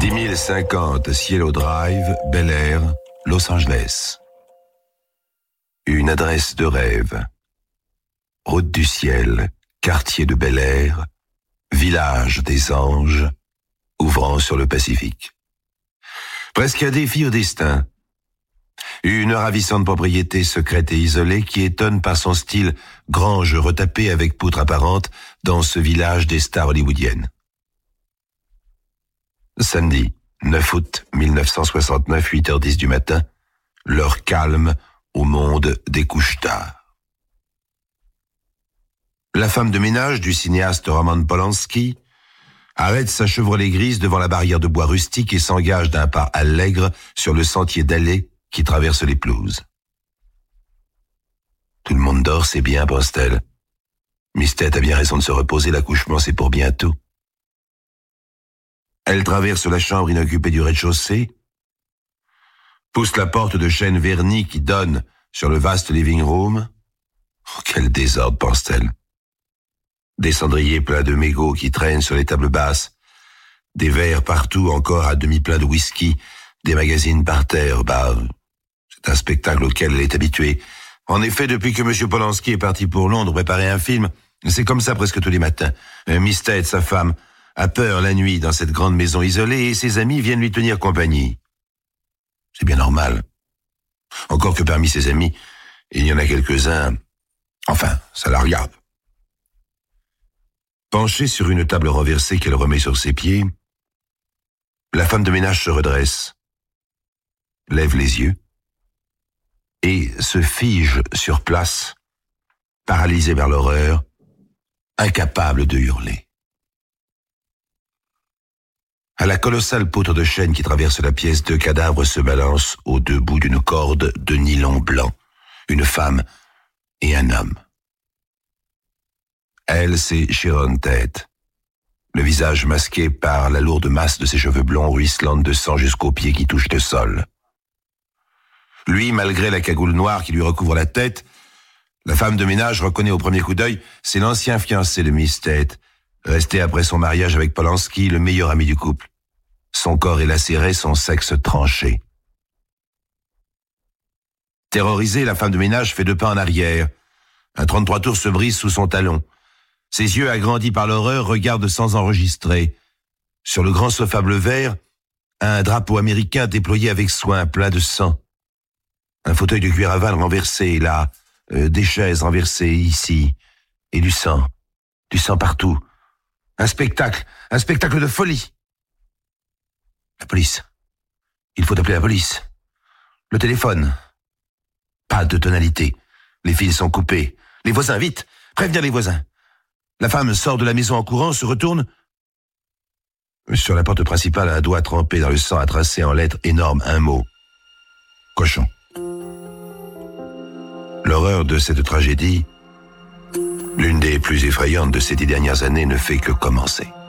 6050 Cielo Drive, Bel Air, Los Angeles. Une adresse de rêve. Route du ciel, quartier de Bel Air, village des anges, ouvrant sur le Pacifique. Presque un défi au destin. Une ravissante propriété secrète et isolée qui étonne par son style grange retapée avec poutres apparentes dans ce village des stars hollywoodiennes. Samedi, 9 août 1969, 8h10 du matin, l'heure calme au monde des couches tard. La femme de ménage du cinéaste Roman Polanski arrête sa Chevrolet grise devant la barrière de bois rustique et s'engage d'un pas allègre sur le sentier dallé qui traverse les pelouses. Tout le monde dort, c'est bien, pense-t-elle. Miss Tate a bien raison de se reposer, l'accouchement c'est pour bientôt. Elle traverse la chambre inoccupée du rez-de-chaussée, pousse la porte de chêne verni qui donne sur le vaste living room. Oh, quel désordre, pense-t-elle. Des cendriers pleins de mégots qui traînent sur les tables basses, des verres partout encore à demi pleins de whisky, des magazines par terre, c'est un spectacle auquel elle est habituée. En effet, depuis que M. Polanski est parti pour Londres préparer un film, c'est comme ça presque tous les matins. Miss Tate, sa femme, a peur la nuit dans cette grande maison isolée et ses amis viennent lui tenir compagnie. C'est bien normal. Encore que parmi ses amis, il y en a quelques-uns... Enfin, ça la regarde. Penchée sur une table renversée qu'elle remet sur ses pieds, la femme de ménage se redresse, lève les yeux et se fige sur place, paralysée par l'horreur, incapable de hurler. À la colossale poutre de chêne qui traverse la pièce, 2 cadavres se balancent aux 2 bouts d'une corde de nylon blanc, une femme et un homme. Elle, c'est Sharon Tate, le visage masqué par la lourde masse de ses cheveux blonds ruisselante de sang jusqu'aux pieds qui touchent le sol. Lui, malgré la cagoule noire qui lui recouvre la tête, la femme de ménage reconnaît au premier coup d'œil, c'est l'ancien fiancé de Miss Tate, resté après son mariage avec Polanski, le meilleur ami du couple. Son corps est lacéré, son sexe tranché. Terrorisée, la femme de ménage fait 2 pas en arrière. Un 33 tours se brise sous son talon. Ses yeux, agrandis par l'horreur, regardent sans enregistrer. Sur le grand sofa bleu vert, un drapeau américain déployé avec soin, plein de sang. Un fauteuil de cuir aval renversé, là, des chaises renversées, ici, et du sang partout. Un spectacle de folie. La police. Il faut appeler la police. Le téléphone. Pas de tonalité. Les fils sont coupés. Les voisins, vite, prévenir les voisins. La femme sort de la maison en courant, se retourne. Sur la porte principale, un doigt trempé dans le sang a tracé en lettres énormes un mot. Cochon. L'horreur de cette tragédie, l'une des plus effrayantes de ces 10 dernières années, ne fait que commencer.